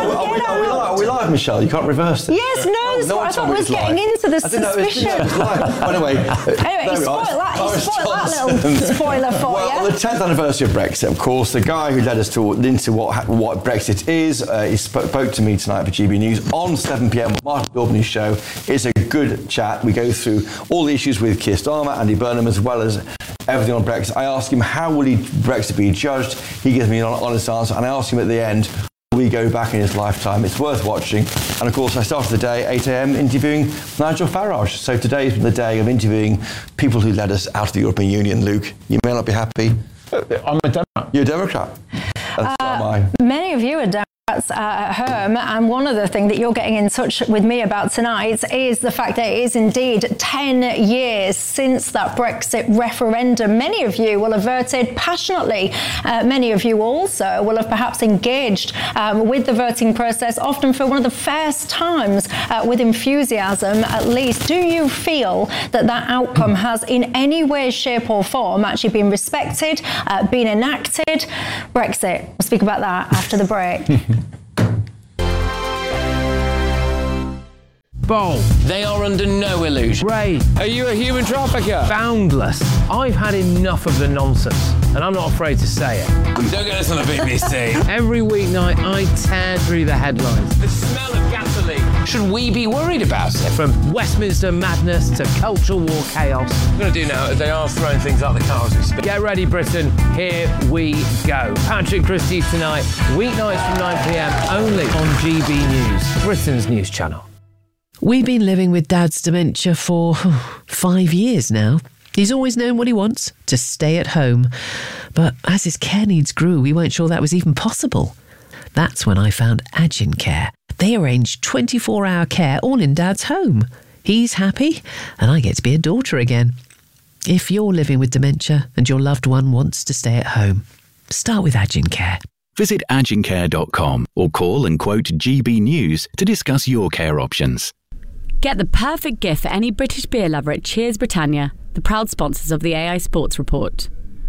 are, are, we, are, we live, are we live, Michelle? You can't reverse it. Yes, no, oh, that's no what I thought was getting live. into the I didn't know it was- suspicion. it was live. Anyway, Anyway, you spoiled that, you spoiled that little spoiler for well, you. on the tenth anniversary of Brexit, of course, the guy who led us to, into what what Brexit is, uh, he spoke, spoke to me tonight for G B News on seven p m. Martin Bilbin's show. It's a good chat. We go through all the issues with Keir Starmer, Andy Burnham, as well as everything on Brexit. I ask him, how will he, Brexit be judged? He gives me an honest answer, and I ask him at the end, will we go back in his lifetime? It's worth watching. And of course, I started the day eight a m interviewing Nigel Farage. So today's the day of interviewing people who led us out of the European Union. Luke, you may not be happy. I'm a Democrat. You're a Democrat. That's Uh, am I. Many of you are Democrats uh, at home, and one of the things that you're getting in touch with me about tonight is the fact that it is indeed ten years since that Brexit referendum. Many of you will have voted passionately. Uh, many of you also will have perhaps engaged um, with the voting process, often for one of the first times uh, with enthusiasm at least. Do you feel that that outcome has in any way, shape or form actually been respected, uh, been enacted? Brexit. We'll speak about that after the break. Bold. They are under no illusion. Ray, are you a human trafficker? Boundless. I've had enough of the nonsense, and I'm not afraid to say it. Don't get this on the B B C. Every weeknight, I tear through the headlines. The smell of gasoline. Should we be worried about it? From Westminster madness to cultural war chaos. What I'm going to do now is they are throwing things out the car as we speak. Get ready, Britain. Here we go. Patrick Christie's tonight, weeknights from nine p m only on G B News, Britain's news channel. We've been living with Dad's dementia for five years now. He's always known what he wants, to stay at home. But as his care needs grew, we weren't sure that was even possible. That's when I found Agin Care. They arrange twenty-four hour care all in Dad's home. He's happy, and I get to be a daughter again. If you're living with dementia and your loved one wants to stay at home, start with Agin Care. Visit agincare dot com or call and quote G B News to discuss your care options. Get the perfect gift for any British beer lover at Cheers Britannia, the proud sponsors of the A I Sports Report.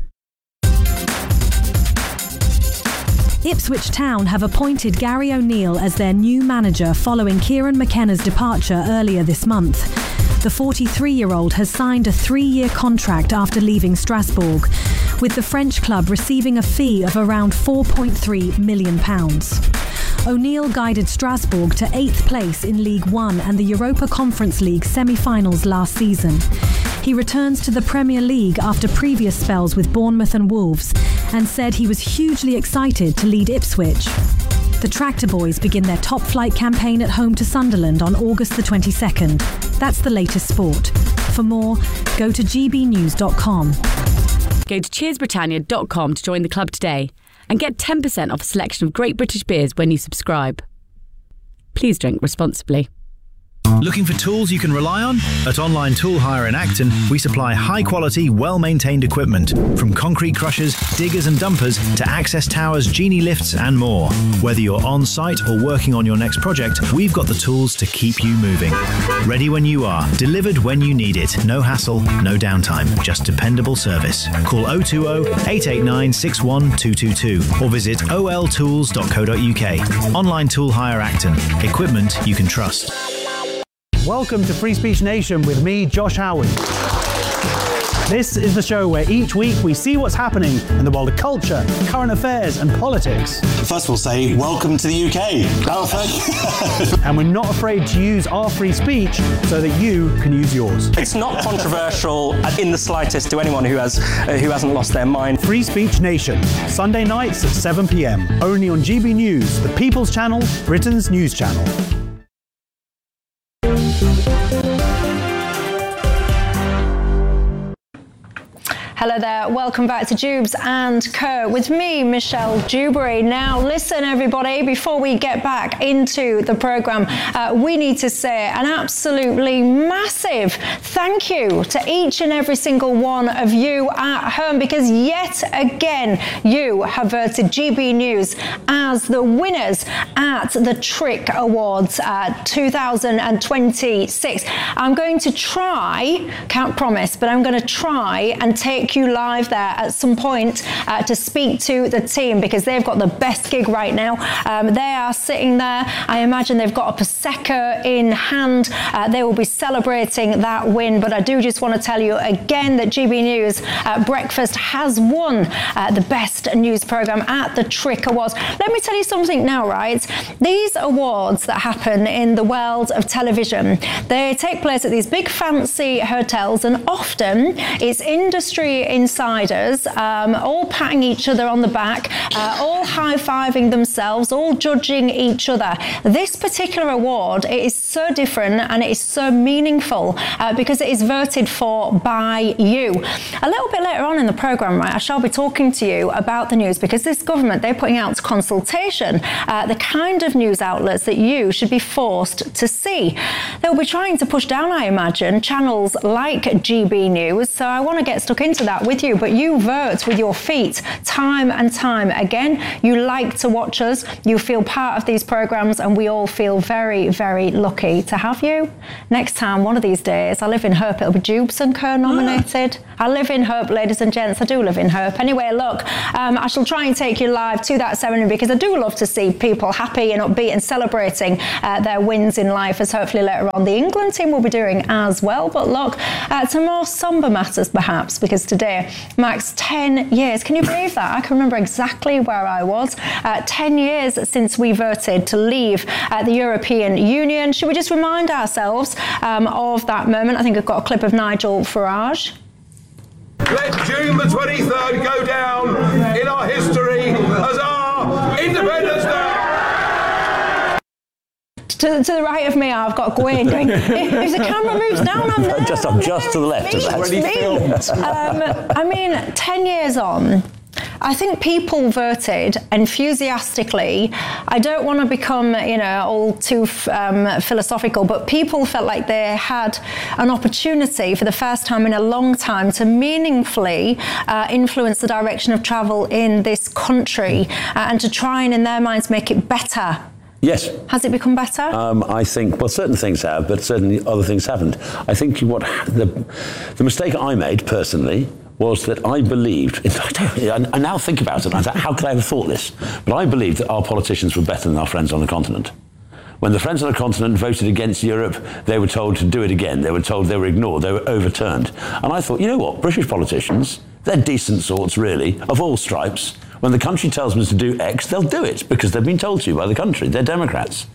Ipswich Town have appointed Gary O'Neill as their new manager following Kieran McKenna's departure earlier this month. The forty-three-year-old has signed a three-year contract after leaving Strasbourg, with the French club receiving a fee of around four point three million pounds. O'Neill guided Strasbourg to eighth place in League One and the Europa Conference League semi-finals last season. He returns to the Premier League after previous spells with Bournemouth and Wolves and said he was hugely excited to lead Ipswich. The Tractor Boys begin their top flight campaign at home to Sunderland on August the twenty-second. That's the latest sport. For more, go to g b news dot com. Go to cheers britannia dot com to join the club today and get ten percent off a selection of great British beers when you subscribe. Please drink responsibly. Looking for tools you can rely on? At Online Tool Hire in Acton, we supply high-quality, well-maintained equipment, from concrete crushers, diggers and dumpers to access towers, genie lifts and more. Whether you're on-site or working on your next project, we've got the tools to keep you moving. Ready when you are, delivered when you need it. No hassle, no downtime, just dependable service. Call oh two oh, eight eight nine, six one two two two or visit o l tools dot co dot u k. Online Tool Hire Acton. Equipment you can trust. Welcome to Free Speech Nation with me, Josh Howard. This is the show where each week we see what's happening in the world of culture, current affairs and politics. First we'll say, welcome to the U K. And we're not afraid to use our free speech so that you can use yours. It's not controversial in the slightest to anyone who has uh, who hasn't lost their mind. Free Speech Nation, Sunday nights at seven p m, only on G B News, the People's Channel, Britain's news channel. Hello there, welcome back to Jubes and Co. with me, Michelle Dewberry. Now, listen, everybody, before we get back into the programme, uh, we need to say an absolutely massive thank you to each and every single one of you at home, because yet again, you have voted G B News as the winners at the Trick Awards uh, two thousand twenty-six. I'm going to try, can't promise, but I'm going to try and take take you live there at some point uh, to speak to the team, because they've got the best gig right now. Um, they are sitting there. I imagine they've got a Prosecco in hand. Uh, they will be celebrating that win. But I do just want to tell you again that G B News uh, Breakfast has won uh, the best news programme at the Trick Awards. Let me tell you something now, right? These awards that happen in the world of television, they take place at these big fancy hotels, and often it's industry insiders um, all patting each other on the back, uh, all high-fiving themselves, all judging each other. This particular award, it is so different and it is so meaningful uh, because it is voted for by you. A little bit later on in the programme, right, I shall be talking to you about the news, because this government, they're putting out to consultation uh, the kind of news outlets that you should be forced to see. They'll be trying to push down, I imagine, channels like G B News, so I want to get stuck into that with you, but you vote with your feet time and time again. You like to watch us, you feel part of these programmes, and we all feel very, very lucky to have you. Next time, one of these days, I live in Hope, it'll be Jubes and Co nominated. I live in Hope, ladies and gents, I do live in Hope. Anyway, look, um, I shall try and take you live to that ceremony, because I do love to see people happy and upbeat and celebrating uh, their wins in life, as hopefully later on the England team will be doing as well. But look, uh, to more sombre matters perhaps, because today marks ten years. Can you believe that? I can remember exactly where I was. Uh, ten years since we voted to leave uh, the European Union. Should we just remind ourselves um, of that moment? I think I've got a clip of Nigel Farage. Let June the twenty-third go down in our history as our Independence Day. To, to the right of me, I've got Gwen going, if, if the camera moves down, I'm there. Just, I'm just to the left of that. It's me. Um, I mean, ten years on, I think people voted enthusiastically. I don't want to become, you know, all too um, philosophical, but people felt like they had an opportunity for the first time in a long time to meaningfully uh, influence the direction of travel in this country uh, and to try and, in their minds, make it better. Yes. Has it become better? Um, I think, well, certain things have, but certainly other things haven't. I think what the, the mistake I made personally was that I believed, I now think about it, and I thought, how could I have thought this? But I believed that our politicians were better than our friends on the continent. When the friends on the continent voted against Europe, they were told to do it again. They were told they were ignored, they were overturned. And I thought, you know what, British politicians, they're decent sorts, really, of all stripes. When the country tells them to do X, they'll do it because they've been told to by the country. They're Democrats.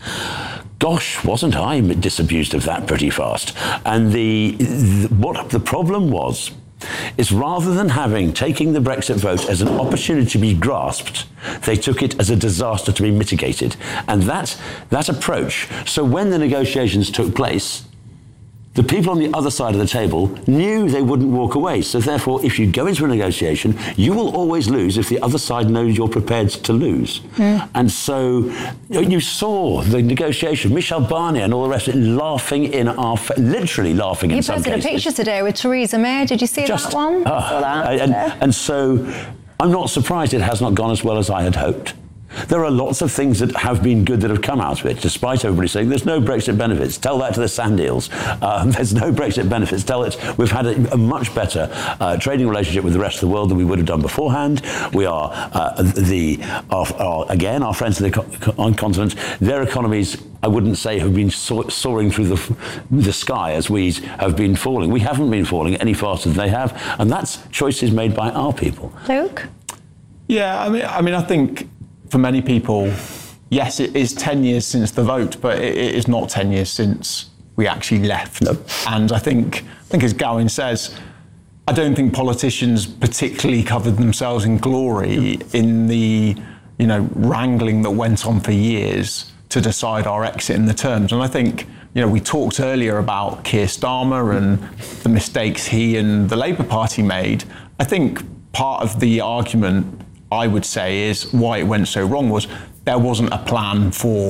Gosh, wasn't I disabused of that pretty fast? And the, the what the problem was is rather than having taking the Brexit vote as an opportunity to be grasped, they took it as a disaster to be mitigated. And that that approach. So when the negotiations took place, the people on the other side of the table knew they wouldn't walk away. So therefore, if you go into a negotiation, you will always lose if the other side knows you're prepared to lose. Mm. And so you, know, you saw the negotiation, Michel Barnier and all the rest of it laughing in our, fa- literally laughing you in some cases. You posted a picture today with Theresa May. Did you see Just, that one? Uh, saw that. And, and so I'm not surprised it has not gone as well as I had hoped. There are lots of things that have been good that have come out of it, despite everybody saying there's no Brexit benefits. Tell that to the sand eels. Um, there's no Brexit benefits. Tell it we've had a, a much better uh, trading relationship with the rest of the world than we would have done beforehand. We are uh, the our, our, again our friends on the co- on continent. Their economies, I wouldn't say, have been so- soaring through the the sky as we have been falling. We haven't been falling any faster than they have, and that's choices made by our people. Luke? Yeah, I mean, I mean, I think. For many people, yes, it is ten years since the vote, but it, it is not ten years since we actually left. No. And I think, I think, as Gawain says, I don't think politicians particularly covered themselves in glory in the, you know, wrangling that went on for years to decide our exit in the terms. And I think, you know, we talked earlier about Keir Starmer and the mistakes he and the Labour Party made. I think part of the argument, I would say, is why it went so wrong was there wasn't a plan for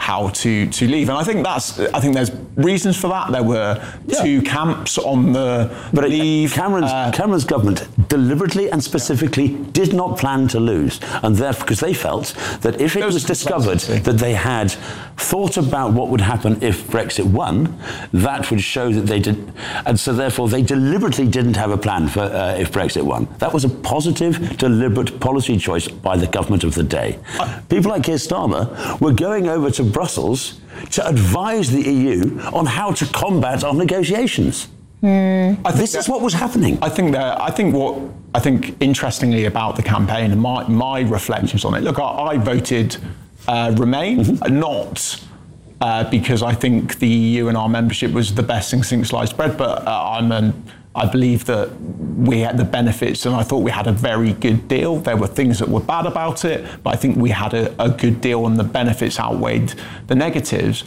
how to to leave. And I think that's I think there's reasons for that. There were yeah. two camps on the but leave. Cameron's, uh, Cameron's government deliberately and specifically did not plan to lose, and therefore because they felt that if it was discovered that they had thought about what would happen if Brexit won, that would show that they did, and so therefore they deliberately didn't have a plan for uh, if Brexit won. That was a positive, deliberate policy choice by the government of the day. People like Keir Starmer were going over to Brussels to advise the E U on how to combat our negotiations. Mm. I this that, is what was happening. I think that I think what I think interestingly about the campaign and my my reflections on it. Look, I, I voted uh, Remain, mm-hmm. not uh, because I think the E U and our membership was the best thing since sliced bread, but uh, I'm an I believe that we had the benefits, and I thought we had a very good deal. There were things that were bad about it, but I think we had a, a good deal, and the benefits outweighed the negatives.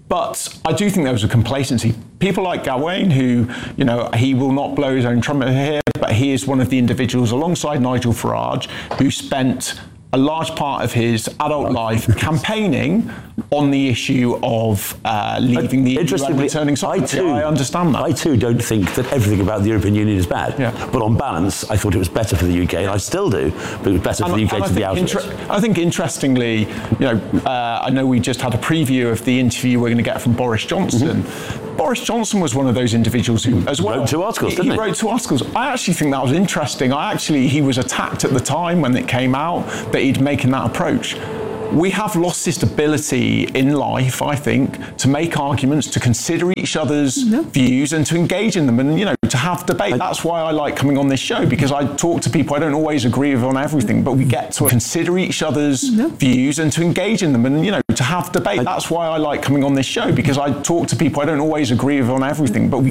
But I do think there was a complacency. People like Gawain, who, you know, he will not blow his own trumpet here, but he is one of the individuals alongside Nigel Farage who spent a large part of his adult life campaigning on the issue of uh, leaving the E U and returning sovereignty. I, too, I understand that. I too don't think that everything about the European Union is bad. Yeah. But on balance, I thought it was better for the U K, and I still do, but it was better and, for the U K to be out inter- of it. I think interestingly, you know, uh, I know we just had a preview of the interview we're going to get from Boris Johnson. Mm-hmm. Boris Johnson was one of those individuals who, as well, wrote two articles, he, didn't he? He wrote two articles. I actually think that was interesting. I actually, he was attacked at the time when it came out that he'd making that approach. We have lost this ability in life, I think, to make arguments, to consider each other's no. views and to engage in them and, you know, to have debate. I, That's why I like coming on this show, because I talk to people I don't always agree with on everything, but we get to consider each other's no. views and to engage in them and, you know, to have debate. I, That's why I like coming on this show, because I talk to people I don't always agree with on everything, but we